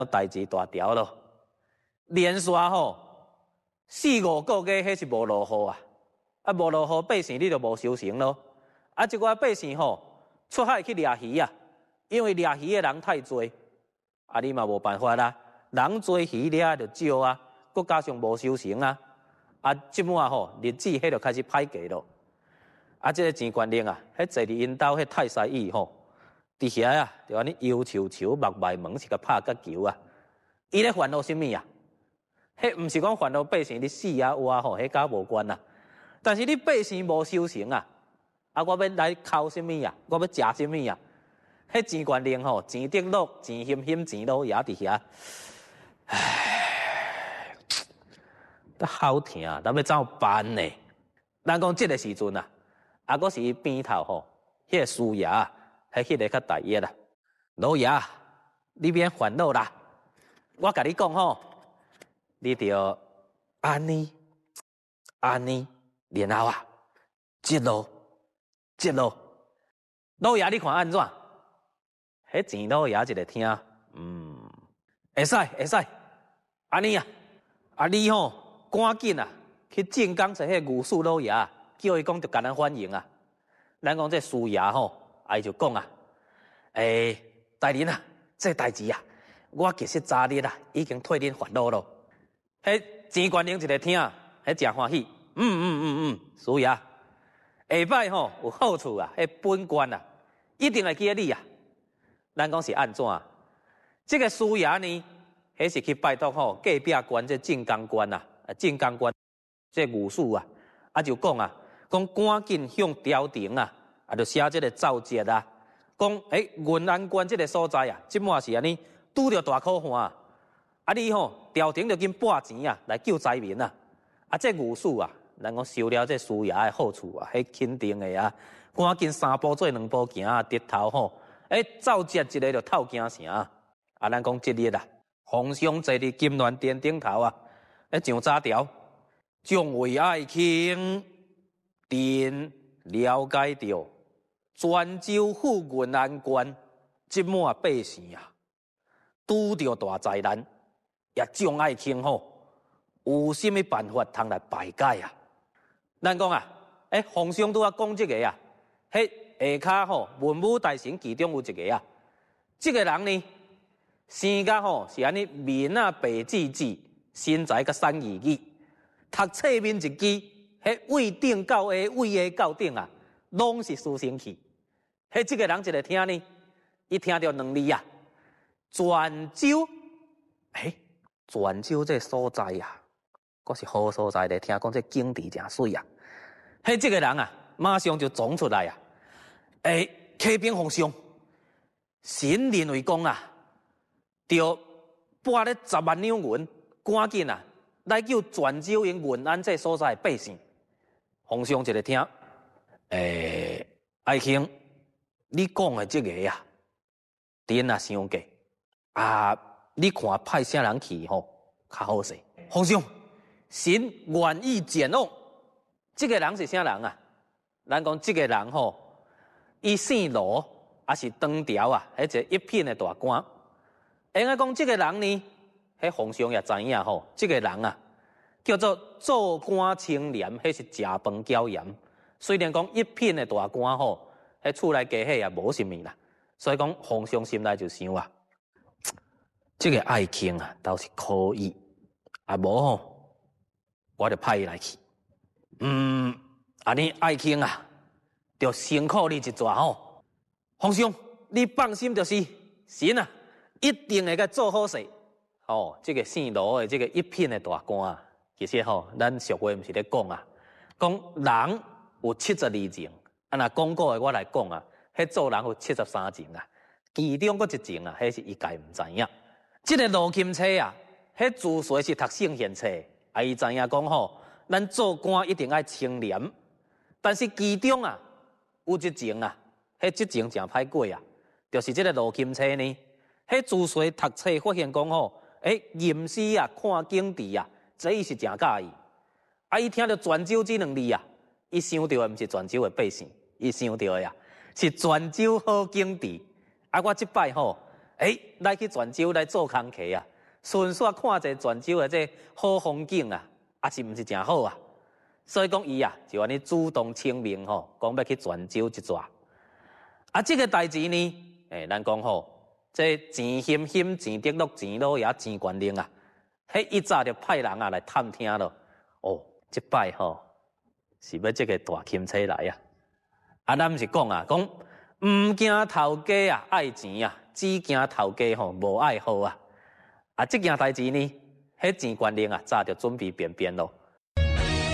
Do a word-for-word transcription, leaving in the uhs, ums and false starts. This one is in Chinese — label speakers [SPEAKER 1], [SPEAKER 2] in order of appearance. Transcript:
[SPEAKER 1] 代志大条咯。连续吼四五个月，迄是无落雨啊，啊无落雨，百姓你就无收成咯。啊，一寡百姓吼出海去掠鱼啊，因为掠鱼的人太多，啊你嘛无办法啦，人多鱼掠就少啊，佮加上无收成啊，啊即满吼日子迄就开始歹过咯。啊，即、這个钱官令啊，迄坐伫因兜迄太师椅吼，伫遐啊，就安尼摇球球、目卖门是甲拍甲球啊。伊咧烦恼什物啊？迄毋是讲烦恼百姓你死啊活吼，迄甲无关啊。但是你百姓无收成啊，啊，我要来哭什物啊？我要食什物啊？迄钱官令吼，钱得落，钱嫌嫌钱落也伫遐，唉，得好疼啊！咱要怎办呢？咱讲即个时阵啊。啊，阁是伊边头吼，迄、那个师爷，迄迄个较大约啦。老爷，你免烦恼啦，我甲你讲吼，你着安尼安尼，然后啊，接落接落。老爷，你看安怎？迄钱老爷一个听，嗯，会使会使，安尼啊，啊你吼赶紧啊去镇江找迄牛氏老爷。叫伊讲就甲咱反映啊，咱讲这师爷吼，伊就讲啊，诶、欸，大人啊，这代志啊，我其实早日啊已经替恁烦恼咯。迄钱官令一个听，迄真欢喜，嗯嗯嗯嗯，师爷，下摆吼有好处啊，迄本官啊一定会记你啊。咱讲是安怎？这个师爷呢，迄是去拜托吼隔壁关这镇江关啊，啊镇江关这武术啊，啊就讲啊。讲赶紧向朝廷啊，啊，就写这个奏折啊，讲诶，云安关这个所在啊，即满是安尼拄着大可汗啊，啊你吼朝廷就紧拨钱啊来救灾民啊，啊这牛氏啊，咱讲收了这师爷的好处啊，迄肯定的啊，赶紧三步做两步行啊，直头吼，诶奏折一个就透京城啊，啊咱讲即日啊，皇上坐伫金銮殿顶头啊，诶上早条，众位爱卿。殿了解到，泉州府云安关即满百姓啊，拄着大灾难，也众爱卿吼，有甚物办法通来排解啊？咱讲啊，诶，皇上拄啊讲即个啊，迄下骹吼文武大臣其中有一个啊，即、這个人呢，生甲吼是安尼面啊白紫紫，身材甲瘦耳耳，读册面一支。迄位顶到下，位下到顶啊，拢是书生气。迄即个人一个听呢，伊听到两字啊，泉州，诶，泉州这所在啊，阁是好所在咧。听讲这景致真水啊。迄即个人啊，马上就撞出来啊。诶，启禀皇上，臣认为讲啊，着拨咧十万两银，赶紧啊来救泉州因云安这所在百姓。皇上一个听，诶、欸，爱卿，你讲的这个啊，殿啊伤过啊，你看派啥人去吼，较好势。皇上，臣愿意前往。这个人是啥人啊？咱讲这个人吼，伊姓罗，也是当朝啊，迄一个一品的大官。应该讲这个人呢，迄皇上也知影吼，这个人啊。叫做做官清廉，迄是食饭骄严。虽然讲一品的大官吼，迄厝内家伙也无啥物啦。所以讲皇上心内就想啊，这个爱卿啊，倒是可以。啊无吼，我就派伊来去。嗯，安尼爱卿啊，就辛苦你一撮吼。皇上，你放心就是，臣啊，一定会甲做好势。哦，这个姓罗的这个一品的大官啊。其实吼，咱俗话毋是咧讲啊，讲人有七十二情，啊若讲过的我来讲啊，迄做人有七十三情啊，其中佫一情啊，迄是伊家毋知影。即、這個罗钦车啊，迄自細是讀聖賢冊，啊伊知影講吼，咱做官一定愛清廉，但是其中啊有一情啊，迄即情真歹過啊，就是即個羅钦車呢，迄自細讀冊發現講吼，誒吟詩啊，看景致啊。這伊是真介意，啊！伊聽到泉州這兩字啊，伊想到的毋是泉州的百姓，伊想到的啊是泉州好景致。啊，我即擺吼， 哎，来去泉州来做工课啊，顺续看者泉州的这好风景啊，也是毋是真好啊？所以讲伊啊，就安尼主动请命吼，讲要去泉州一撮。啊，这个代志呢，诶，咱讲吼，这钱兴兴，钱得乐，钱老爷，钱官令啊，迄一早就派人啊来探听咯。哦，这摆吼是要这个大钦车来啊！啊，咱毋是讲啊，讲毋惊头家啊爱钱啊，只惊头家吼无爱好啊。啊，这件代志呢，迄钱官令啊，早就准备便便咯。